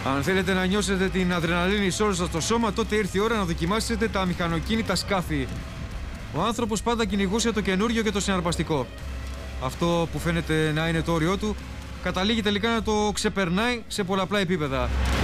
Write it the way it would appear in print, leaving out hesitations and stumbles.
Αν θέλετε να νιώσετε την αδρεναλίνη σε όλο σας το σώμα, τότε ήρθε η ώρα να δοκιμάσετε τα μηχανοκίνητα σκάφη. Ο άνθρωπος πάντα κυνηγούσε το καινούριο και το συναρπαστικό. Αυτό που φαίνεται να είναι το όριό του, καταλήγει τελικά να το ξεπερνάει σε πολλαπλά επίπεδα.